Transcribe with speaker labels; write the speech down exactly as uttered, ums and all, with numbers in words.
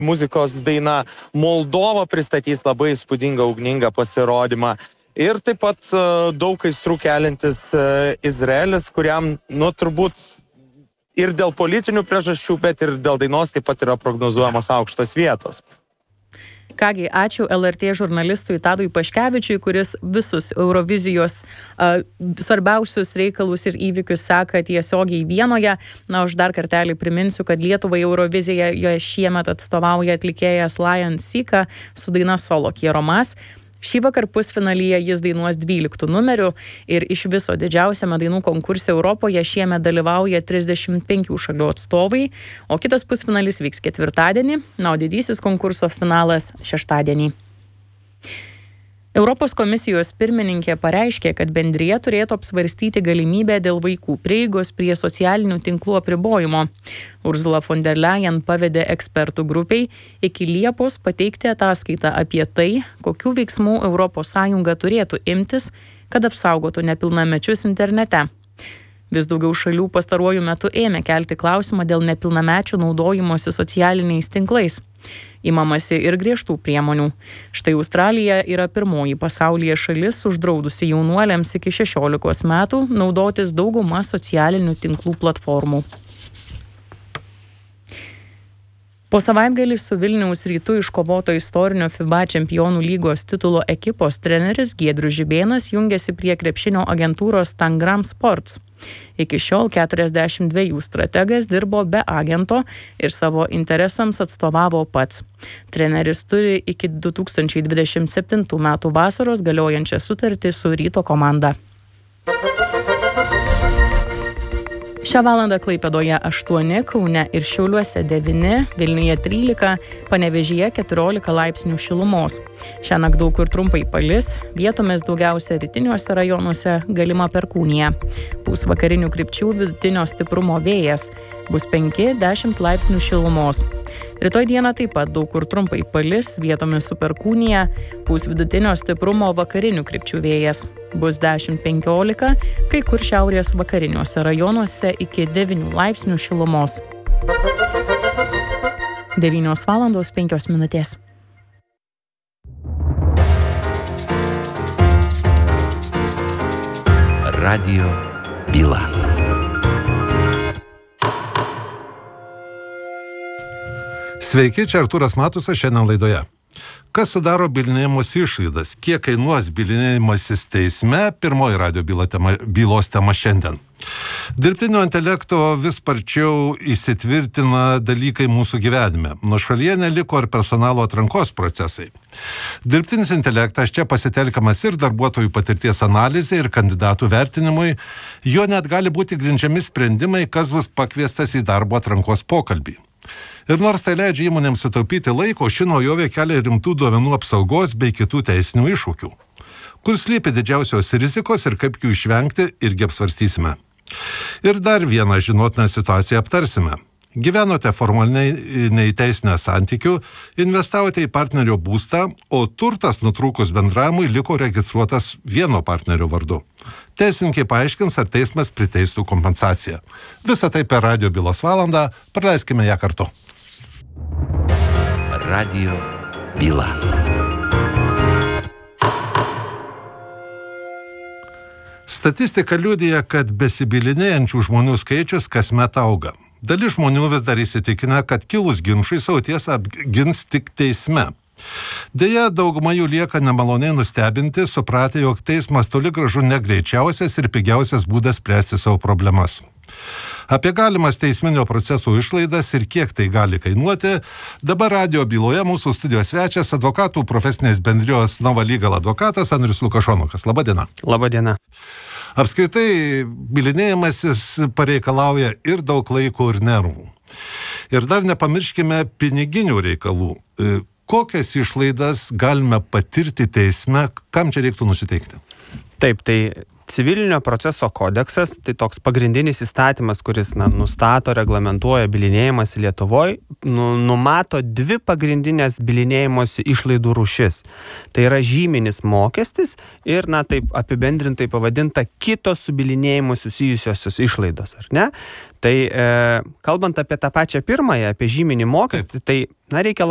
Speaker 1: muzikos daina. Moldova pristatys labai įspūdingą ugningą pasirodymą. Ir taip pat daug aistrų keliantis Izraelis, kuriam, nu, turbūt ir dėl politinių priežasčių, bet ir dėl dainos taip pat yra prognozuojamos aukštos vietos.
Speaker 2: Kągi, ačiū L R T žurnalistui Tadui Paškevičiui, kuris visus Eurovizijos uh, svarbiausius reikalus ir įvykius seka tiesiogiai Vienoje. Na, aš dar kartelį priminsiu, kad Lietuvai Eurovizijoje šiemet atstovauja atlikėjas Lion Sika su daina Solo Quiero Más. Šį vakar pusfinalyje jis dainuos dvyliktų numeriu ir iš viso didžiausiame dainų konkurse Europoje šiemet dalyvauja trisdešimt penkių šalių atstovai, o kitas pusfinalis vyks ketvirtadienį, na, o didysis konkurso finalas šeštadienį. Europos komisijos pirmininkė pareiškė, kad bendrija turėtų apsvarstyti galimybę dėl vaikų prieigos prie socialinių tinklų apribojimo. Ursula von der Leyen pavedė ekspertų grupiai iki Liepos pateikti ataskaitą apie tai, kokių veiksmų Europos Sąjunga turėtų imtis, kad apsaugotų nepilnamečius internete. Vis daugiau šalių pastaruoju metu ėmė kelti klausimą dėl nepilnamečių naudojimosi socialiniais tinklais. Imamasi ir griežtų priemonių. Štai Australija yra pirmoji pasaulyje šalis uždraudusi jaunuoliams iki šešiolikos metų naudotis dauguma socialinių tinklų platformų. Po savaitgalį su Vilniaus Rytu iškovoto istorinio FIBA čempionų lygos titulo ekipos treneris Giedrius Žibėnas jungiasi prie krepšinio agentūros Tangram Sports. Iki šiol keturiasdešimt dviejų strategas dirbo be agento ir savo interesams atstovavo pats. Treneris turi iki du tūkstančiai dvidešimt septintų metų vasaros galiojančią sutartį su Ryto komanda. Šią valandą Klaipėdoje aštuoni, Kaune ir Šiauliuose devyni, Vilniuje trylika, Panevėžyje keturiolika laipsnių šilumos. Šiąnakt daug kur trumpai palis, vietomis daugiausia rytiniuose rajonuose galima perkūnija. Pūs vakarinių krypčių vidutinio stiprumo vėjas, bus penki dešimt laipsnių šilumos. Rytoj dieną taip pat daug kur trumpai palis, vietomis su perkūnija, pūs vidutinio stiprumo vakarinių krypčių vėjas. Bus dešimt penkiolika, kai kur šiaurės vakariniuose rajonuose iki devynių laipsnių šilumos. devynios valandos penkios minutės.
Speaker 3: Radio byla.
Speaker 4: Sveiki, čia Artūras Matusas šiandien laidoje. Kas sudaro bylinėjimosi išlaidas? Kiek kainuos bylinėjimasis teisme? Pirmoji radio byla tema, bylos tema šiandien. Dirbtinio intelekto vis sparčiau įsitvirtina dalykai mūsų gyvenime. Nuo šalyje neliko ir personalo atrankos procesai. Dirbtinis intelektas čia pasitelkiamas ir darbuotojų patirties analizė ir kandidatų vertinimui. Jo net gali būti grindžiami sprendimai, kas bus pakviestas į darbo atrankos pokalbį. Ir nors tai leidžia įmonėms sutaupyti laiko, ši naujovė kelia rimtų duomenų apsaugos bei kitų teisinių iššūkių. Kur slypi didžiausios rizikos ir kaip jų išvengti, irgi apsvarstysime. Ir dar vieną žinotiną situaciją aptarsime. Gyvenote formaliai neįteisinę santykių, investavote į partnerio būstą, o turtas nutrūkus bendravimui liko registruotas vieno partnerio vardu. Teisininkai paaiškins, ar teismas priteistų kompensaciją. Visą tai per radio bylos valandą, praleiskime ją kartu.
Speaker 3: Radio byla.
Speaker 4: Statistika liudija, kad besibylinėjančių žmonių skaičius kasmet auga. Dalis žmonių vis dar įsitikinę, kad kilus ginčui savo tiesą apgins tik teisme. Deja, dauguma jų lieka nemaloniai nustebinti, supratę, jog teismas toli gražu negreičiausias ir pigiausias būdas spręsti savo problemas. Apie galimas teisminio proceso išlaidas ir kiek tai gali kainuoti, dabar radio byloje mūsų studijos svečias, advokatų profesinės bendrijos Nova Legal advokatas Andrius Lukašonukas. Labadiena.
Speaker 5: Labadiena.
Speaker 4: Apskritai, bylinėjimasis pareikalauja ir daug laiko ir nervų. Ir dar nepamirškime piniginių reikalų. Kokias išlaidas galime patirti teisme, kam čia reiktų nusiteikti?
Speaker 5: Taip, tai civilinio proceso kodeksas, tai toks pagrindinis įstatymas, kuris na, nustato, reglamentuoja bylinėjimąsi Lietuvoje, nu, numato dvi pagrindinės bylinėjimosi išlaidų rūšis. Tai yra žyminis mokestis ir, na, taip apibendrintai pavadinta kitos su bylinėjimu susijusiosios išlaidos, ar ne? Tai e, kalbant apie tą pačią pirmąją, apie žyminį mokestį, tai na, reikia